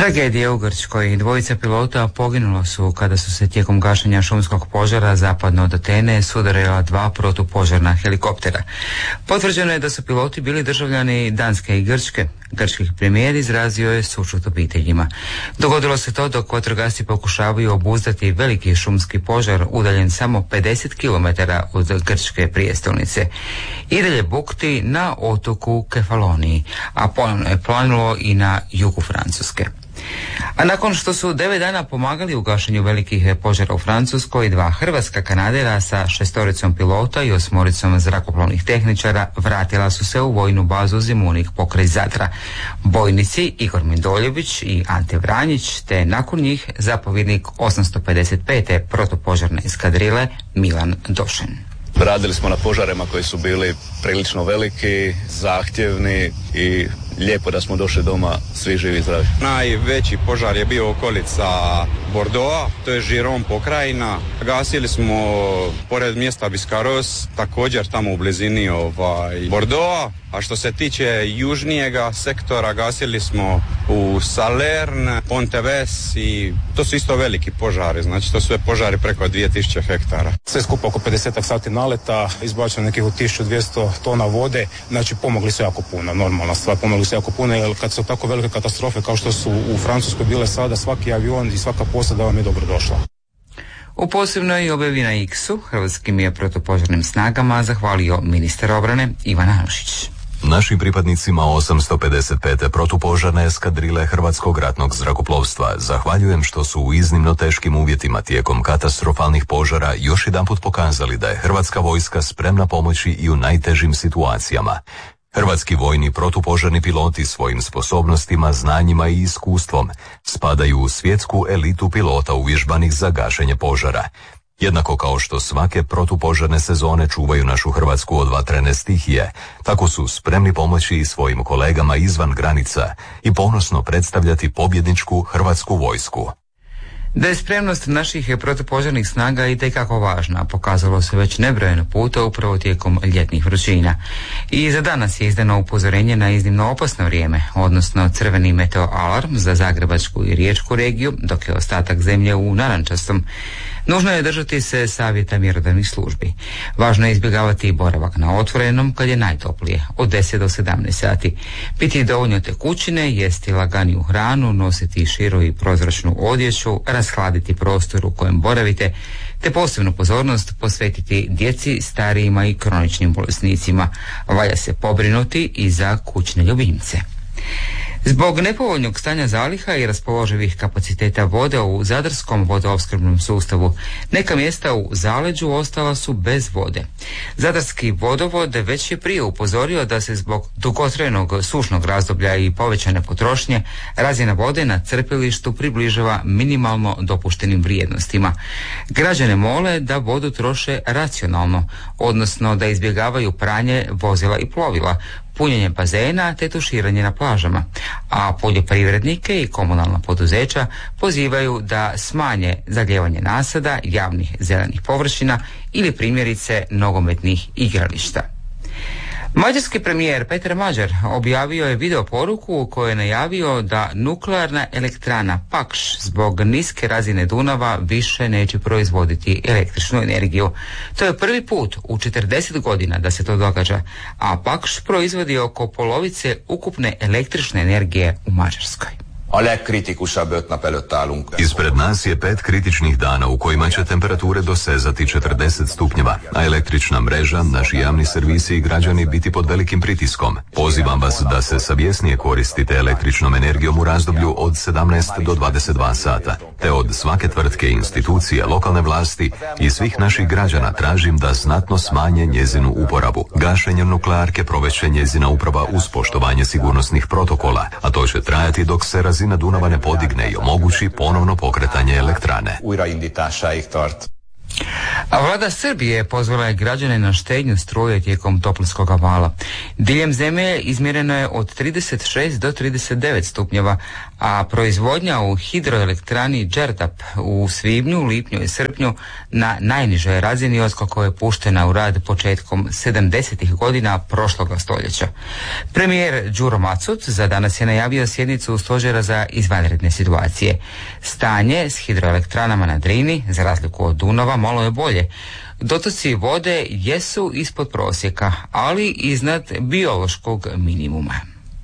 Tragedija u Grčkoj. Dvojica pilota poginula su kada su se tijekom gašenja šumskog požara zapadno od Atene sudarila dva protupožarna helikoptera. Potvrđeno je da su piloti bili državljani Danske i Grčke. Grčki premijer izrazio je sućut obiteljima. Dogodilo se to dok vatrogasci pokušavaju obuzdati veliki šumski požar udaljen samo 50 km od grčke prijestolnice. I dalje bukti na otoku Kefaloniji, a ponovno je planulo i na jugu Francuske. A nakon što su 9 dana pomagali u gašenju velikih požara u Francuskoj, dva hrvatska kanadera sa 6 pilota i 8 zrakoplovnih tehničara vratila su se u vojnu bazu Zemunik pokraj Zadra. Bojnici Igor Mindoljević i Ante Vranjić, te nakon njih zapovjednik 855. protupožarne eskadrile Milan Došen. Radili smo na požarima koji su bili prilično veliki, zahtjevni i lijepo da smo došli doma svi živi i zdravi. Najveći požar je bio okolica Bordeauxa, to je Giron pokrajina. Gasili smo pored mjesta Biscarrosse, također tamo u blizini Bordeauxa. A što se tiče južnijega sektora, gasili smo u Salerne, Ponteves i to su isto veliki požari, znači to su sve požari preko 2000 hektara. Sve skupa oko 50 sati naleta, izbačeno nekih 1200 tona vode, znači pomogli su jako puno, normalna stvar, pomogli su jako puno, jer kad su tako velike katastrofe kao što su u Francuskoj bile sada, svaki avion i svaka posada vam je dobro došla. U posebnoj objavi na X-u hrvatskim je protupožarnim snagama zahvalio ministar obrane Ivan Anušić. Našim pripadnicima 855. protupožarne eskadrile Hrvatskog ratnog zrakoplovstva zahvaljujem što su u iznimno teškim uvjetima tijekom katastrofalnih požara još jedanput pokazali da je Hrvatska vojska spremna pomoći i u najtežim situacijama. Hrvatski vojni protupožarni piloti svojim sposobnostima, znanjima i iskustvom spadaju u svjetsku elitu pilota uvježbanih za gašenje požara. Jednako kao što svake protupožarne sezone čuvaju našu Hrvatsku od vatrene stihije, tako su spremni pomoći i svojim kolegama izvan granica i ponosno predstavljati pobjedničku Hrvatsku vojsku. Da je spremnost naših protupožarnih snaga itekako važna, pokazalo se već nebrojeno puta upravo tijekom ljetnih vrućina. I za danas je izdano upozorenje na iznimno opasno vrijeme, odnosno crveni meteo alarm za Zagrebačku i Riječku regiju, dok je ostatak zemlje u narančastom. Nužno je držati se savjeta mjerodavnih službi. Važno je izbjegavati boravak na otvorenom kad je najtoplije, od 10 do 17 sati. Piti dovoljno tekućine, jesti laganiju hranu, nositi širu i prozračnu odjeću, rashladiti prostor u kojem boravite, te posebnu pozornost posvetiti djeci, starijima i kroničnim bolesnicima. Valja se pobrinuti i za kućne ljubimce. Zbog nepovoljnog stanja zaliha i raspoloživih kapaciteta vode u zadarskom vodoopskrbnom sustavu, neka mjesta u zaleđu ostala su bez vode. Zadarski vodovod već je prije upozorio da se zbog dugotrajnog sušnog razdoblja i povećane potrošnje razina vode na crpilištu približava minimalno dopuštenim vrijednostima. Građane mole da vodu troše racionalno, odnosno da izbjegavaju pranje vozila i plovila, punjenje bazena te tuširanje na plažama, a poljoprivrednike i komunalna poduzeća pozivaju da smanje zalijevanje nasada, javnih zelenih površina ili primjerice nogometnih igrališta. Mađarski premijer Petar Mađar objavio je video poruku u kojoj je najavio da nuklearna elektrana Pakš zbog niske razine Dunava više neće proizvoditi električnu energiju. To je prvi put u 40 godina da se to događa, a Pakš proizvodi oko polovice ukupne električne energije u Mađarskoj. Ispred nas je 5 kritičnih dana u kojima će temperature dosezati 40 stupnjeva, a električna mreža, naši javni servisi i građani biti pod velikim pritiskom. Pozivam vas da se savjesnije koristite električnom energijom u razdoblju od 17 do 22 sata, te od svake tvrtke i institucije, lokalne vlasti i svih naših građana tražim da znatno smanje njezinu uporabu. Gašenjem nuklearke provešće njezina uprava uz poštovanje sigurnosnih protokola, a to će trajati dok se razina Dunava ne podigne i omogući ponovno pokretanje elektrane. A vlada Srbije pozvala je građane na štednju struje tijekom toplinskog vala. Diljem zemlje izmjereno je od 36 do 39 stupnjeva, a proizvodnja u hidroelektrani Đerdap u svibnju, lipnju i srpnju na najnižoj razini otkako je puštena u rad početkom 70. godina prošloga stoljeća. Premijer Đuro Macut za danas je najavio sjednicu stožera za izvanredne situacije. Stanje s hidroelektranama na Drini, za razliku od Dunava, malo je bolje. Dotoci vode jesu ispod prosjeka, ali iznad biološkog minimuma.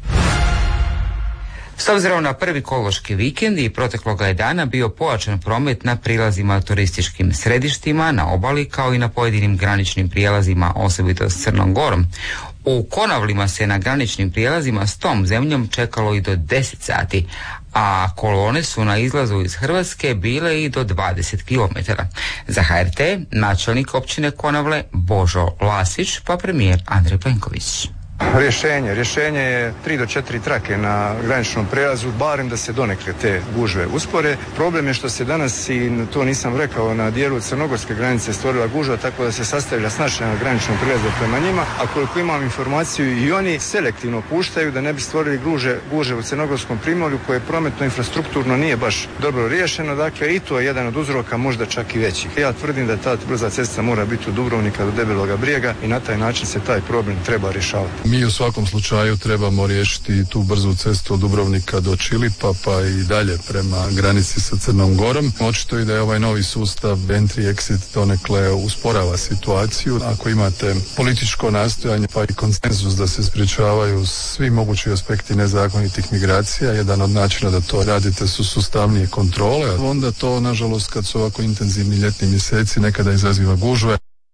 S obzirom na prvi kološki vikend i protekloga je dana bio pojačan promet na prilazima turističkim središtima, na obali kao i na pojedinim graničnim prijelazima, osobito s Crnom Gorom. U Konavlima se na graničnim prijelazima s tom zemljom čekalo i do 10 sati, a kolone su na izlazu iz Hrvatske bile i do 20 km. Za HRT načelnik općine Konavle Božo Lasić, pa premijer Andrej Plenković. Rješenje je 3 do 4 trake na graničnom prijelazu, barem da se donekle te gužve uspore. Problem je što se danas, i to nisam rekao, na dijelu crnogorske granice stvorila gužva, tako da se sastavlja snažna graničnog prijelaza prema njima, a koliko imam informaciju i oni selektivno puštaju da ne bi stvorili gužve u crnogorskom primorju koje prometno infrastrukturno nije baš dobro riješeno, dakle i to je jedan od uzroka, možda čak i veći. Ja tvrdim da ta brza cesta mora biti od Dubrovnika do Debeloga Brijega i na taj način se taj problem treba rješavati. Mi u svakom slučaju trebamo riješiti tu brzu cestu od Dubrovnika do Čilipa, pa i dalje prema granici sa Crnom Gorom. Očito i da je ovaj novi sustav entry-exit donekle usporava situaciju. Ako imate političko nastojanje pa i konsenzus da se sprječavaju svi mogući aspekti nezakonitih migracija, jedan od načina da to radite su sustavnije kontrole, onda to, nažalost, kad su ovako intenzivni ljetni mjeseci, nekada izaziva gužve.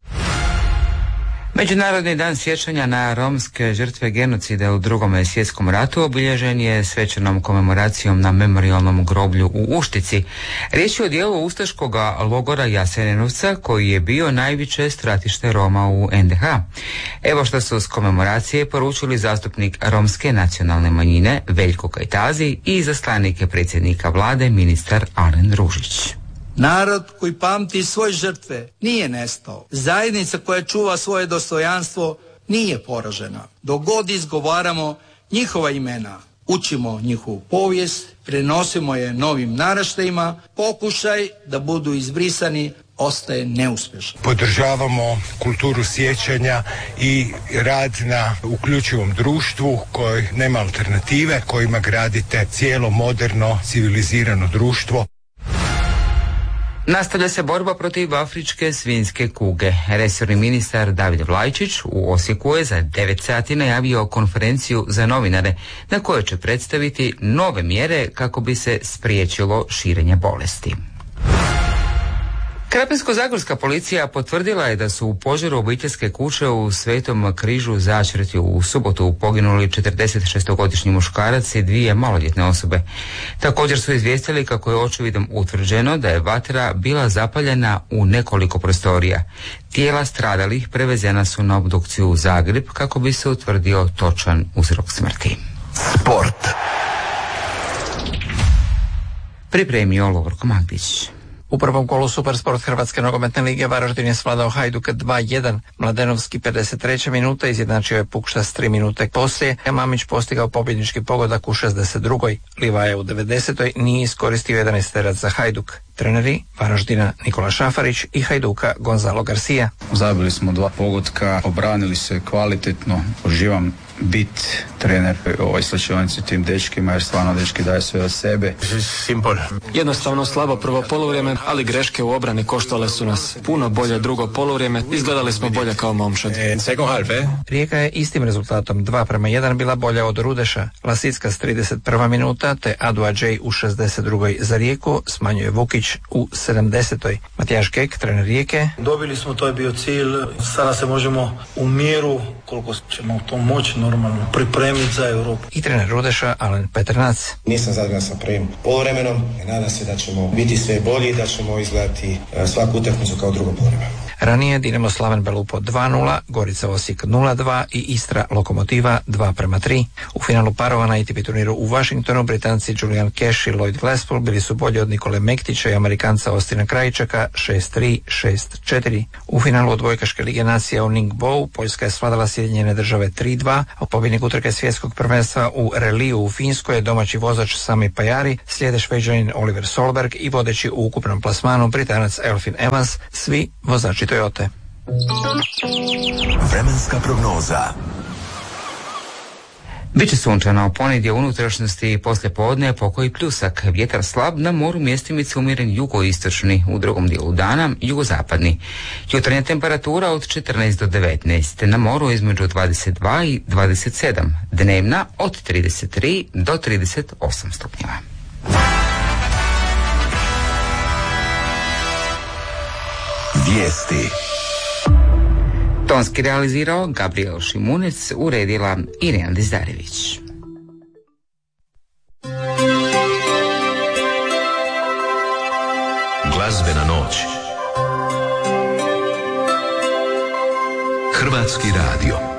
Međunarodni dan sjećanja na romske žrtve genocida u Drugom svjetskom ratu obilježen je svečanom komemoracijom na memorijalnom groblju u Uštici. Riječ je o dijelu ustaškog logora Jasenovca koji je bio najveće stratište Roma u NDH. Evo što su s komemoracije poručili zastupnik romske nacionalne manjine Veljko Kajtazi i izaslanik predsjednika vlade ministar Alen Ružić. Narod koji pamti svoje žrtve nije nestao. Zajednica koja čuva svoje dostojanstvo nije poražena. Dok god izgovaramo njihova imena, učimo njihovu povijest, prenosimo je novim naraštajima, pokušaj da budu izbrisani ostaje neuspješan. Podržavamo kulturu sjećanja i rad na uključivom društvu koji nema alternative, kojima gradite cijelo moderno, civilizirano društvo. Nastavlja se borba protiv afričke svinjske kuge. Resorni ministar David Vlajčić u Osijeku je za 9 sati najavio konferenciju za novinare na kojoj će predstaviti nove mjere kako bi se spriječilo širenje bolesti. Krapinsko-zagorska policija potvrdila je da su u požaru obiteljske kuće u Svetom Križu Začretju u subotu poginuli 46-godišnji muškarac i 2 maloljetne osobe. Također su izvijestili kako je očevidom utvrđeno da je vatra bila zapaljena u nekoliko prostorija. Tijela stradalih prevezena su na obdukciju u Zagreb kako bi se utvrdio točan uzrok smrti. Sport. Pripremio Lovorko Magdić. U prvom kolu Supersport Hrvatske nogometne lige Varaždin je svladao Hajduk 2-1. Mladenovski 53. minuta izjednačio je Pukštas 3 minute poslije, a Mamić postigao pobjednički pogodak u 62. Livaja u 90. nije iskoristio 11 terac za Hajduk. Treneri Varaždina Nikola Šafarić i Hajduka Gonzalo Garcia. Zabili smo 2 pogotka, obranili se kvalitetno, uživam bit trener u ovoj slačionici tim dečkima jer stvarno dečki daju sve od sebe. Jednostavno slabo prvo poluvrijeme, ali greške u obrani koštale su nas. Puno bolje drugo poluvrijeme, izgledali smo bolje kao momčad. Rijeka je istim rezultatom 2:1 bila bolja od Rudeša. Lasicka s 31. minuta te Adua Džej u 62. za Rijeku smanjuje Vukić u 70. Matijaš Kek, trener Rijeke. Dobili smo, to je bio cilj, sada se možemo u miru, koliko ćemo to moći normalno pripremiti za Europu. I trener Rudeša Alen Petrnac. Nisam zadovoljan sa prvim poluvremenom, nadam se da ćemo biti sve bolji, da ćemo izgledati svaku utakmicu kao drugo poluvreme. Ranije Dinamo Slaven Belupo 2-0, Gorica Osijek 0-2 i Istra Lokomotiva 2:3. U finalu parova na ATP turniru u Washingtonu Britanci Julian Cash i Lloyd Glasspool bili su bolji od Nikole Mektića i Amerikanca Austina Krajčaka 6-3, 6-4. U finalu odbojkaške lige nacija u Ningbo Poljska je svladala Sjedinjene Države 3-2, a pobjednik utrke svjetskog prvenstva u reliju u Finskoj je domaći vozač Sami Pajari, slijede Šveđanin Oliver Solberg i vodeći u ukupnom plasmanu Britanac Elfyn Evans, svi vozači Toyote. Vremenska prognoza. Biće sunčano, ponedje u unutrašnjosti i poslije podne pokoji pljusak, vjetar slab, na moru mjestimice umjeren jugoistočni, u drugom dijelu dana jugozapadni. Jutarnja temperatura od 14 do 19, na moru između 22 i 27, dnevna od 33 do 38 stupnjeva. Vijesti. Tonski realizirao Gabriel Šimunec, uredila Irena Dizdarević. Glazbena noć. Hrvatski radio.